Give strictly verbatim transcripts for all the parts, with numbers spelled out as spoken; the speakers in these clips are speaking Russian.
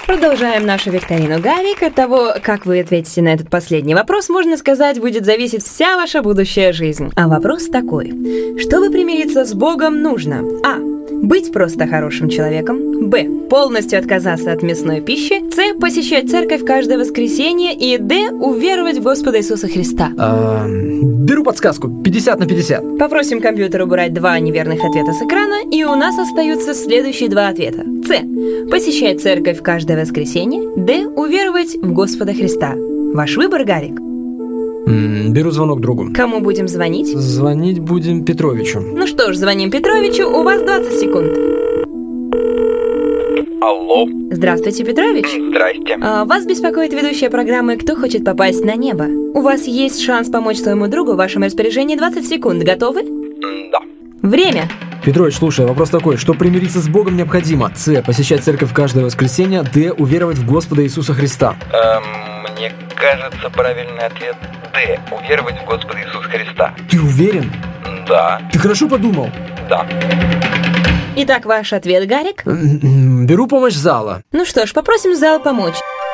Продолжаем нашу викторину, Гарик. От того, как вы ответите на этот последний вопрос, можно сказать, будет зависеть вся ваша будущая жизнь. А вопрос такой. Чтобы примириться с Богом, нужно А. Быть просто хорошим человеком. Б. Полностью отказаться от мясной пищи. С. Посещать церковь каждое воскресенье. И Д. Уверовать в Господа Иисуса Христа. А, беру подсказку. пятьдесят на пятьдесят. Попросим компьютер убрать два неверных ответа с экрана, и у нас остаются следующие два ответа. С. Посещать церковь каждое воскресенье. Д. Уверовать в Господа Христа. Ваш выбор, Гарик. Беру звонок другу. Кому будем звонить? Звонить будем Петровичу. Ну что ж, звоним Петровичу, у вас двадцать секунд. Алло. Здравствуйте, Петрович. Здрасте. А, вас беспокоит ведущая программы «Кто хочет попасть на небо». У вас есть шанс помочь своему другу, в вашем распоряжении двадцать секунд. Готовы? Да. Время. Петрович, слушай, вопрос такой. Что примириться с Богом необходимо? С. Посещать церковь каждое воскресенье. Д. Уверовать в Господа Иисуса Христа. Эм, мне кажется, правильный ответ Д. Уверовать в Господа Иисуса Христа. Ты уверен? Да. Ты хорошо подумал? Да. Итак, ваш ответ, Гарик? Беру помощь зала. Ну что ж, попросим зал помочь.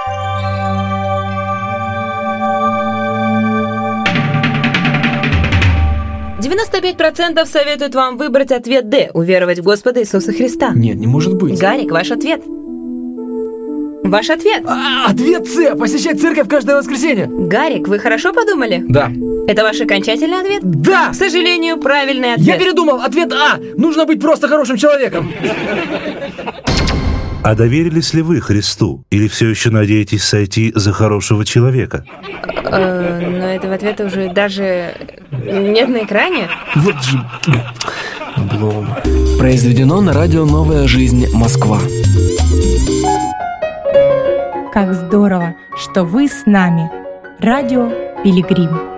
девяносто пять процентов советуют вам выбрать ответ Д. Уверовать в Господа Иисуса Христа. Нет, не может быть. Гарик, ваш ответ. Ваш ответ. А, ответ С. Посещать церковь каждое воскресенье. Гарик, вы хорошо подумали? Да. Это ваш окончательный ответ? Да! К сожалению, правильный ответ. Я передумал. Ответ А. Нужно быть просто хорошим человеком. А доверились ли вы Христу? Или все еще надеетесь сойти за хорошего человека? Э, но этого ответа уже даже нет на экране. Вот же облом. Произведено на радио «Новая жизнь. Москва». Как здорово, что вы с нами. Радио Пилигрим.